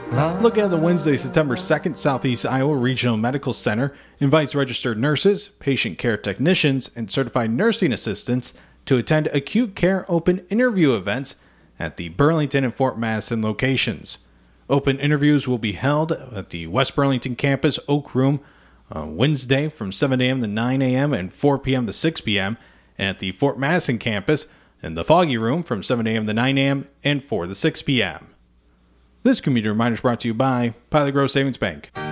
Look at the Wednesday, September 2nd, Southeast Iowa Regional Medical Center invites registered nurses, patient care technicians, and certified nursing assistants to attend acute care open interview events at the Burlington and Fort Madison locations. Open interviews will be held at the West Burlington campus Oak Room on Wednesday from 7 a.m. to 9 a.m. and 4 p.m. to 6 p.m. and at the Fort Madison campus in the Foggy Room from 7 a.m. to 9 a.m. and 4 to 6 p.m. This community reminder is brought to you by Pilot Grove Savings Bank.